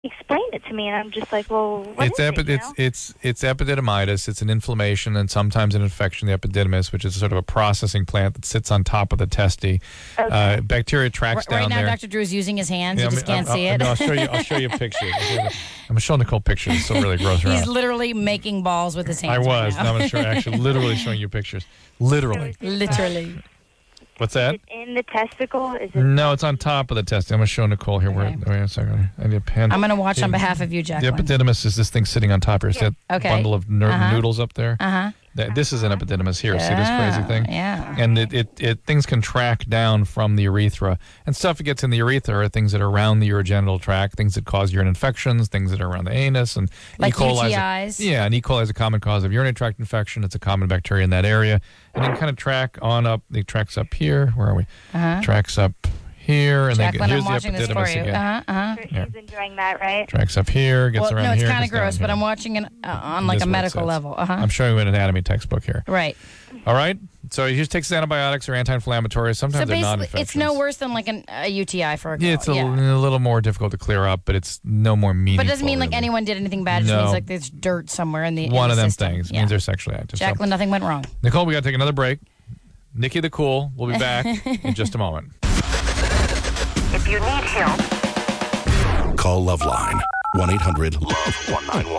explained it to me, and I'm just like, well, what is it, you know? It's epididymitis. It's an inflammation and sometimes an infection of the epididymis, which is sort of a processing plant that sits on top of the testy. Okay. Bacteria tracks down Right now, there. Dr. Drew's using his hands. You just can't see it. No, I'll show you pictures. I'm showing Nicole pictures. It's still really gross. He's literally making balls with his hands. I was. Right now I'm going to show actually literally showing you pictures. Literally. Literally. What's that? Is it in the testicle? Is it? No, it's on top of the testicle. I'm going to show Nicole here. Okay. Wait a second. I need a pen. I'm going to watch on behalf of you, The Jacqueline. epididymis is this thing sitting on top here. See that Okay. bundle of noodles up there? Uh-huh. This is an epididymis here. See this crazy thing? Yeah. And it things can track down from the urethra. And stuff that gets in the urethra are things that are around the urogenital tract, things that cause urine infections, things that are around the anus. And Like E. coli UTIs? and E. coli is a common cause of urinary tract infection. It's a common bacteria in that area. And then kind of track on up. It tracks up here. Where are we? Tracks up here. And Jacqueline, here's I'm watching the this for epididymis you. again. She's enjoying that, right? Tracks up here, gets around no, here. it's kind of gets down gross, but here. I'm watching it on like This a is what it medical says. level. I'm showing you an anatomy textbook here. Right. All right? So he just takes antibiotics or anti-inflammatories. Sometimes So they're basically, non-infectious. it's no worse than like a UTI for a girl. Yeah, it's a little more difficult to clear up, but it's no more meaningful. But it doesn't mean like really. anyone did anything bad. It just No. means like there's dirt somewhere in the One in of the them system. things. It Yeah. means they're sexually active. So, Jacqueline, nothing went wrong. Nicole, we got to take another break. Nikki the Cool will be back in just a moment. If you need help, Call Loveline 1-800-LOVE-191.